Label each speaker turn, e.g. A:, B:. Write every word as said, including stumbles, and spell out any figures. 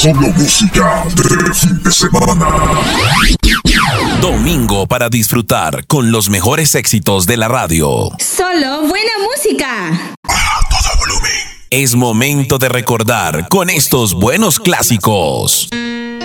A: Solo música de fin de semana.
B: Domingo para disfrutar con los mejores éxitos de la radio.
C: Solo buena música.
A: A todo volumen.
B: Es momento de recordar con estos buenos clásicos.